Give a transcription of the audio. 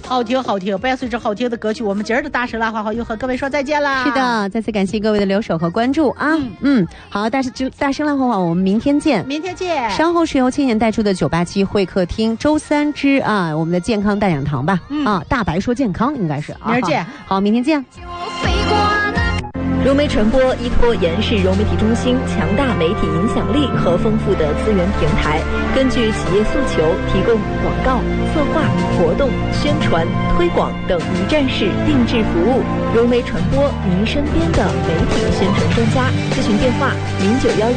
好听好听，伴随着好听的歌曲，我们今儿的大声烂花花又和各位说再见啦。 是的，再次感谢各位的留守和关注啊。好，大声烂花花，我们明天见。 明天见。 稍后是由千言带出的987会客厅，周3之我们的健康大讲堂吧。大白说健康应该是。 明儿见。 好，明天见。 融媒传播依托延世融媒体中心强大媒体影响力和丰富的资源平台，根据企业诉求提供广告、策划、活动、宣传、推广等一站式定制服务。融媒传播，您身边的媒体宣传专家。咨询电话：0911